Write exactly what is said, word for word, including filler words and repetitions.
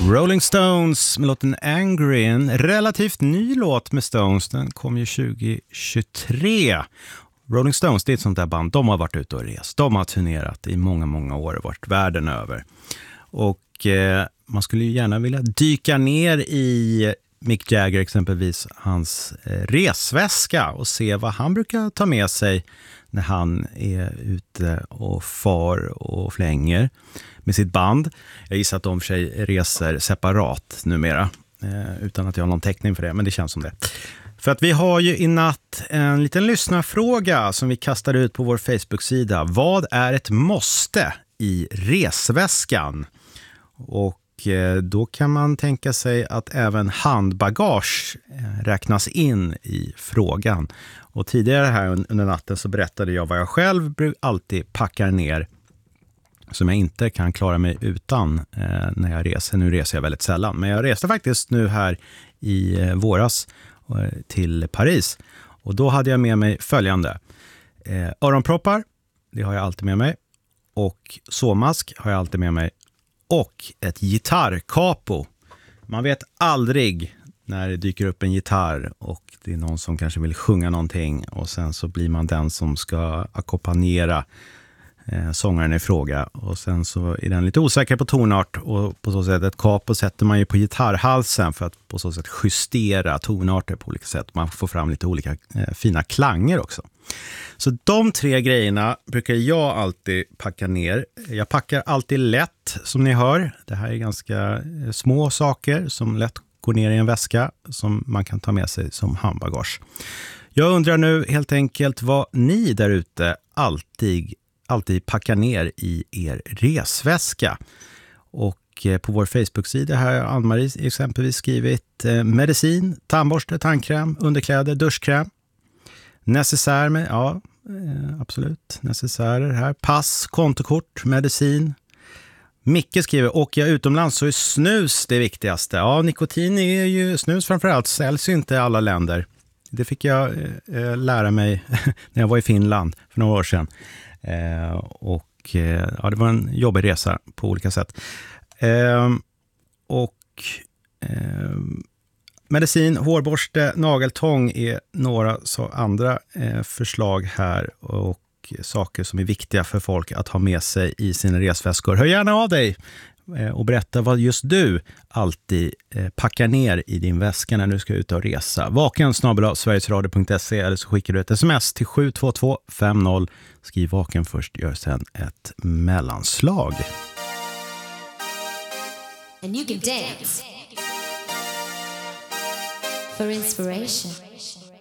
Rolling Stones med låten Angry, en relativt ny låt med Stones. Den kom ju tjugo tjugotre. Rolling Stones, det är ett sånt där band. De har varit ute och rest. De har turnerat i många, många år och varit världen över. Och eh, man skulle ju gärna vilja dyka ner i Mick Jagger exempelvis, hans eh, resväska och se vad han brukar ta med sig när han är ute och far och flänger med sitt band. Jag gissar att de för sig reser separat numera, eh, utan att jag har någon täckning för det, men det känns som det. För att vi har ju i natt en liten lyssnarfråga som vi kastar ut på vår Facebook-sida. Vad är ett måste i resväskan? Och eh, då kan man tänka sig att även handbagage eh, räknas in i frågan. Och tidigare här under natten så berättade jag vad jag själv alltid packar ner som jag inte kan klara mig utan eh, när jag reser. Nu reser jag väldigt sällan, men jag reste faktiskt nu här i eh, våras eh, till Paris. Och då hade jag med mig följande. Eh, öronproppar, det har jag alltid med mig. Och såmask har jag alltid med mig. Och ett gitarrkapo. Man vet aldrig när det dyker upp en gitarr och det är någon som kanske vill sjunga någonting och sen så blir man den som ska ackompanjera eh, sångaren i fråga och sen så är den lite osäker på tonart och på så sätt ett kapo sätter man ju på gitarrhalsen för att på så sätt justera tonarter på olika sätt. Man får fram lite olika eh, fina klanger också. Så de tre grejerna brukar jag alltid packa ner. Jag packar alltid lätt som ni hör. Det här är ganska eh, små saker som lätt går ner i en väska som man kan ta med sig som handbagage. Jag undrar nu helt enkelt vad ni där ute alltid, alltid packar ner i er resväska. Och på vår Facebook-sida här har Ann-Marie exempelvis skrivit eh, medicin, tandborste, tandkräm, underkläder, duschkräm. Necessär med, ja eh, absolut, necessärer här. Pass, kontokort, medicin. Micke skriver, åker jag utomlands så är snus det viktigaste. Ja, nikotin är ju, snus framförallt säljs ju inte i alla länder. Det fick jag eh, lära mig när jag var i Finland för några år sedan. Eh, och eh, ja, det var en jobbig resa på olika sätt. Eh, och eh, medicin, hårborste, nageltång är några så andra eh, förslag här och saker som är viktiga för folk att ha med sig i sina resväskor. Hör gärna av dig och berätta vad just du alltid packar ner i din väska när du ska ut och resa. Vaken snabel-a sverigesradio punkt se eller så skickar du ett sms till sju två två fem noll. Skriv vaken först, gör sen ett mellanslag. And you can dance for inspiration.